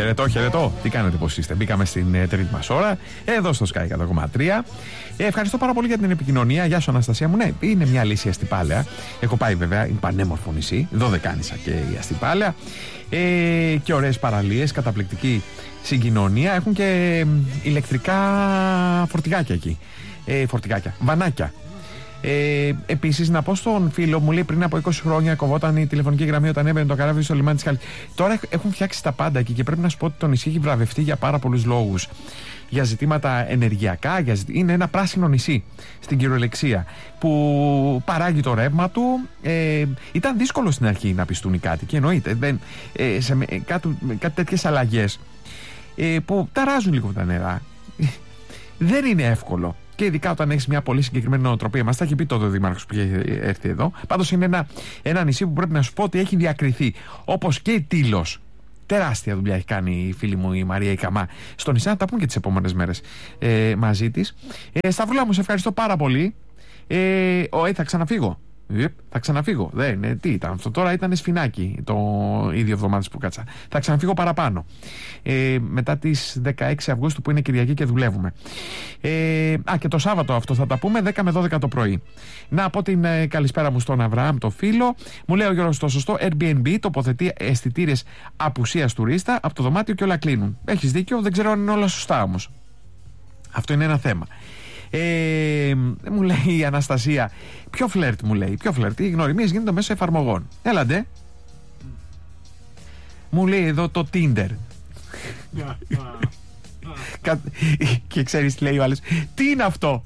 Χαιρετώ. Τι κάνετε, πώς είστε? Μπήκαμε στην τρίτη μας ώρα, εδώ στο Sky 100,3. Ευχαριστώ πάρα πολύ για την επικοινωνία. Γεια σου, Αναστασία μου. Ναι, είναι μια λύση η Αστυπάλαια. Έχω πάει βέβαια, είναι πανέμορφο νησί. Δωδεκάνησα και η Αστυπάλαια. Και ωραίες παραλίες, καταπληκτική συγκοινωνία. Έχουν και ηλεκτρικά φορτηγάκια εκεί. Βανάκια. Επίσης, να πω στον φίλο μου, λέει πριν από 20 χρόνια κοβόταν η τηλεφωνική γραμμή όταν έμπαινε το καράβι στο λιμάνι της Χάλης. Τώρα έχουν φτιάξει τα πάντα εκεί και πρέπει να σου πω ότι το νησί έχει βραβευτεί για πάρα πολλούς λόγους. Για ζητήματα ενεργειακά, είναι ένα πράσινο νησί στην κυριολεξία που παράγει το ρεύμα του. Ήταν δύσκολο στην αρχή να πιστούν οι κάτοικοι, εννοείται. Κάτι τέτοιες αλλαγές που ταράζουν λίγο τα νερά. Δεν είναι εύκολο. Και ειδικά όταν έχεις μια πολύ συγκεκριμένη νοοτροπία. Μας τα έχει πει τότε ο Δήμαρχος που είχε έρθει εδώ. Πάντως είναι ένα νησί που πρέπει να σου πω ότι έχει διακριθεί. Όπως και η Τήλος. Τεράστια δουλειά έχει κάνει η φίλη μου η Μαρία η Καμά στο νησί. Να τα πούμε και τις επόμενες μέρες μαζί της. Σταυρούλα μου, σε ευχαριστώ πάρα πολύ. Θα ξαναφύγω. Θα ξαναφύγω. Τι ήταν αυτό τώρα? Ήταν σφινάκι το ίδιο εβδομάδες που κάτσα. Θα ξαναφύγω παραπάνω. Μετά τις 16 Αυγούστου που είναι Κυριακή και δουλεύουμε. Και το Σάββατο αυτό θα τα πούμε 10 με 12 το πρωί. Να πω την καλησπέρα μου στον Αβραάμ, το φίλο. Μου λέει ο Γιώργος το σωστό. Airbnb τοποθετεί αισθητήρες απουσίας τουρίστα από το δωμάτιο και όλα κλείνουν. Έχεις δίκιο, δεν ξέρω αν είναι όλα σωστά όμως. Αυτό είναι ένα θέμα. Μου λέει η Αναστασία, ποιο φλερτ μου λέει, οι γνωριμίες γίνονται μέσω εφαρμογών. Έλαντε. Μου λέει εδώ το Tinder. Και ξέρεις τι λέει ο άλλος? Τι είναι αυτό?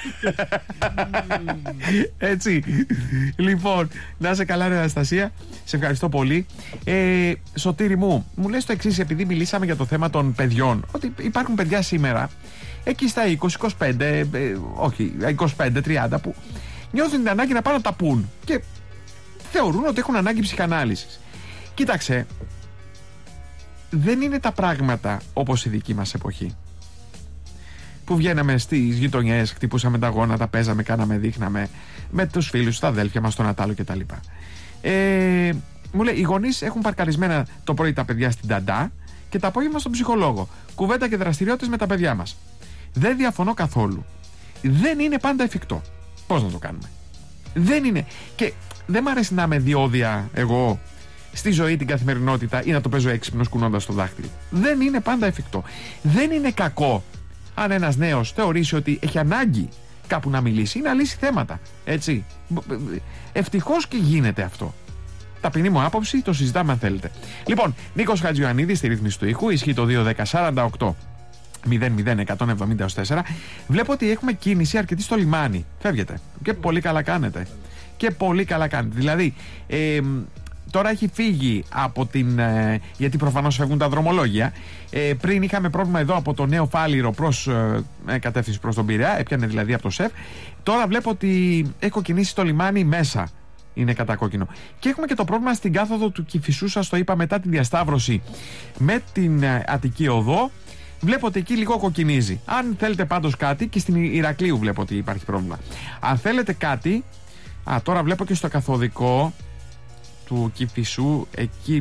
Έτσι. Λοιπόν, να είσαι καλά ρε Αναστασία. Σε ευχαριστώ πολύ. Σωτήρη μου λες το εξής, επειδή μιλήσαμε για το θέμα των παιδιών, ότι υπάρχουν παιδιά σήμερα εκεί στα 20-25, όχι 25-30, που νιώθουν την ανάγκη να πάνε να τα πούν και θεωρούν ότι έχουν ανάγκη ψυχανάλυσης. Κοίταξε, δεν είναι τα πράγματα όπως η δική μας εποχή, που βγαίναμε στις γειτονιές, χτυπούσαμε τα γόνατα, παίζαμε, κάναμε, δείχναμε με τους φίλους, τα αδέλφια μας, τον Ατάλο κτλ. Μου λέει, οι γονείς έχουν παρκαρισμένα το πρωί τα παιδιά στην ταντά και τα απόγευμα στον ψυχολόγο. Κουβέντα και δραστηριότητες με τα παιδιά μας. Δεν διαφωνώ καθόλου. Δεν είναι πάντα εφικτό. Πώς να το κάνουμε? Δεν είναι. Και δεν μ' αρέσει να είμαι διόδια εγώ στη ζωή, την καθημερινότητα, ή να το παίζω έξυπνος κουνώντας το δάχτυλο. Δεν είναι πάντα εφικτό. Δεν είναι κακό αν ένας νέος θεωρήσει ότι έχει ανάγκη κάπου να μιλήσει ή να λύσει θέματα. Έτσι. Ευτυχώς και γίνεται αυτό. Ταπεινή μου άποψη, το συζητάμε αν θέλετε. Λοιπόν, Νίκος Χατζιωαννίδης στη ρύθμιση του ήχου, ισχύει το 21048 00-170-4. Βλέπω ότι έχουμε κίνηση αρκετή στο λιμάνι. Φεύγετε. Και πολύ καλά κάνετε. Δηλαδή, τώρα έχει φύγει από την. Γιατί προφανώς φεύγουν τα δρομολόγια. Πριν είχαμε πρόβλημα εδώ από το Νέο Φάληρο προς κατεύθυνση προς τον Πειραιά. Έπιανε δηλαδή από το ΣΕΦ. Τώρα βλέπω ότι έχω κινήσει στο λιμάνι μέσα. Είναι κατακόκκινο. Και έχουμε και το πρόβλημα στην κάθοδο του Κηφισού. Σας το είπα, μετά την διασταύρωση με την Αττική Οδό. Βλέπω ότι εκεί λίγο κοκκινίζει. Αν θέλετε πάντως κάτι, και στην Ηρακλείου βλέπω ότι υπάρχει πρόβλημα. Αν θέλετε κάτι. Τώρα βλέπω και στο καθοδικό του Κηφισού, εκεί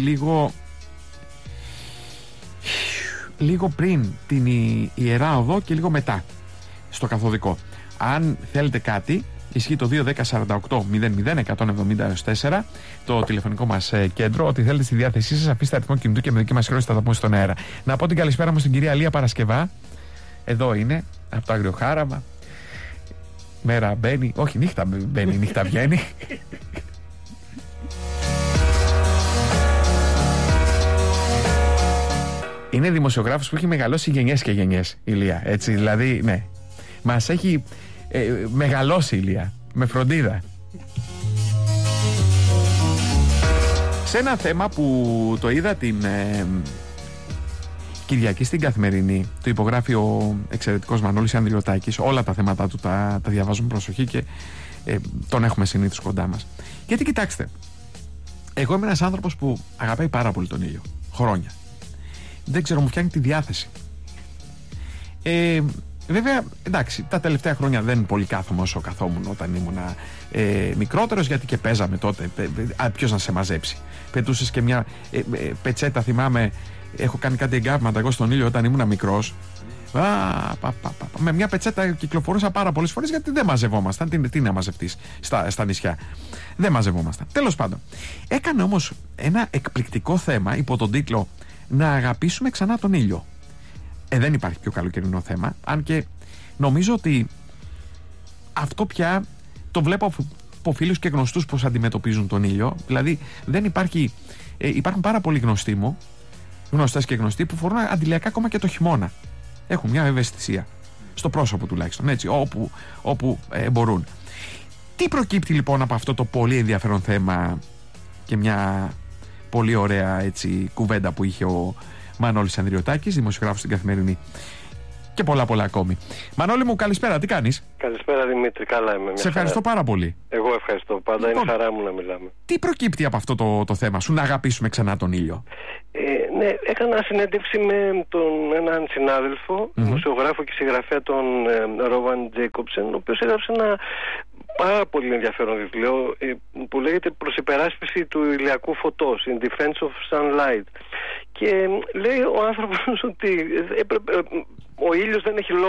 λίγο πριν την Ιερά Οδό και λίγο μετά στο καθοδικό. Αν θέλετε κάτι, ισχύει το 21048 00-170-4, το τηλεφωνικό μας κέντρο. Ό,τι θέλετε στη διάθεσή σας, αφήστε αριθμό κινητού και με δική μας χρέωση θα τα πούμε στον αέρα. Να πω την καλησπέρα μου στην κυρία Λία Παρασκευά. Εδώ είναι, από το Αγριοχάραμα. Μέρα μπαίνει, όχι νύχτα μπαίνει, νύχτα βγαίνει. Είναι δημοσιογράφος που έχει μεγαλώσει γενιές και γενιές η Λία. Έτσι, δηλαδή, ναι. Μας έχει μεγαλώσει η Λία. Με φροντίδα. Σε ένα θέμα που το είδα την Κυριακή στην Καθημερινή, το υπογράφει ο εξαιρετικός Μανώλης Ανδριωτάκης. Όλα τα θέματα του τα διαβάζουμε προσοχή και τον έχουμε συνήθως κοντά μας. Γιατί κοιτάξτε, εγώ είμαι ένας άνθρωπος που αγαπάει πάρα πολύ τον ήλιο. Χρόνια. Δεν ξέρω, μου φτιάχνει τη διάθεση. Βέβαια, εντάξει, τα τελευταία χρόνια δεν πολύ κάθομαι όσο καθόμουν όταν ήμουν μικρότερος, γιατί και παίζαμε τότε. Ποιος να σε μαζέψει πετούσες και μια πετσέτα, θυμάμαι. Έχω κάνει κάτι εγκάβματα εγώ στον ήλιο όταν ήμουν μικρός. Με μια πετσέτα κυκλοφορούσα πάρα πολλές φορές γιατί δεν μαζευόμασταν. Τι να μαζευτείς στα νησιά. Δεν μαζευόμασταν. Τέλος πάντων. Έκανε όμως ένα εκπληκτικό θέμα υπό τον τίτλο «Να αγαπήσουμε ξανά τον ήλιο». Δεν υπάρχει πιο καλοκαιρινό θέμα. Αν και νομίζω ότι αυτό πια το βλέπω από φίλους και γνωστούς πώς αντιμετωπίζουν τον ήλιο. Δηλαδή δεν υπάρχει. Υπάρχουν πάρα πολλοί γνωστοί μου, γνωστές και γνωστοί, που φορούν αντιλιακά ακόμα και το χειμώνα. Έχουν μια ευαισθησία. Στο πρόσωπο τουλάχιστον. Έτσι, όπου μπορούν. Τι προκύπτει λοιπόν από αυτό το πολύ ενδιαφέρον θέμα και μια πολύ ωραία έτσι, κουβέντα που είχε ο Μανώλης Ανδριωτάκης, δημοσιογράφος στην Καθημερινή, και πολλά ακόμη. Μανώλη μου, καλησπέρα, τι κάνεις? Καλησπέρα Δημήτρη, καλά είμαι. Σε ευχαριστώ πάρα πολύ. Εγώ ευχαριστώ, πάντα είναι χαρά μου να μιλάμε. Τι προκύπτει από αυτό το θέμα σου, να αγαπήσουμε ξανά τον ήλιο? Ναι, έκανα συνέντευξη με έναν συνάδελφο, δημοσιογράφο και συγγραφέα, τον Ρόβαν Τζέικοψεν, ο οποίος έγραψε ένα πάρα πολύ ενδιαφέρον βιβλίο που λέγεται «Προς υπεράσπιση του ηλιακού φωτός», In Defense of Sunlight. Και λέει ο άνθρωπος ότι ο ήλιος δεν έχει λόγο